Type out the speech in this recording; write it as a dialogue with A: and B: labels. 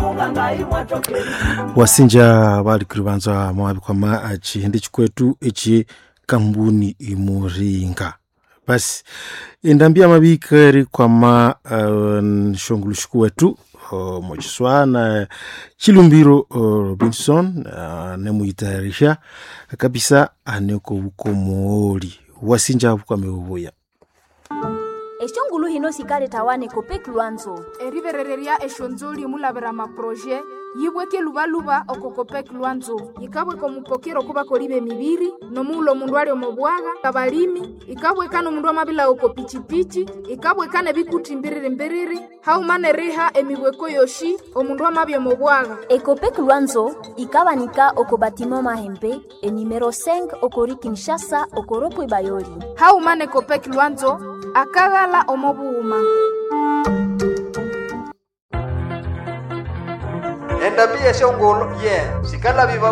A: wasinja bali kuribanza mwabi kwa maachi ndi chikwetu echi kambuni imuringa basi indambia mabikari kwa ma shongulushku wetu mochiswana Chilumbiro Robinson nemuitarisha kabisa aneko uko moli wasinja kwa mebuya
B: Eshongulu hino sikale tawane kopek luanzo.
C: Erivereria eshonzoli mulabera ma projet yibweke lubaluba okokopek luanzo. Ikabwe ko mupokero kuba kolibe mibiri no mulo mundu ali omobwaga kabalimi ikabwe kano mundu amabila okopichipichi ikabwe kane bikuti mbiriri haumane riha emibweko yoshi omundu amabya omobwaga.
B: Ekopek luanzo ikabanika okobatimo mahembe e numero 5 okori Kinshasa okoropo Bayoli.
C: Haumane kopek luanzo akagala omobuuma.
D: Endambia shongolo sikala biba